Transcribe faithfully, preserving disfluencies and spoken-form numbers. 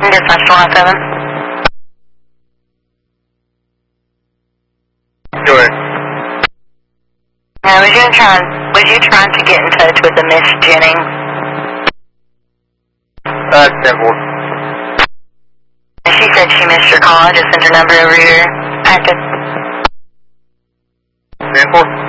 Dispatch one oh seven. Go ahead. Now, was you trying, was you trying to get in touch with the Miss Jennings? Uh, ten four. She said she missed your call. I just sent her number over here. Active. ten four.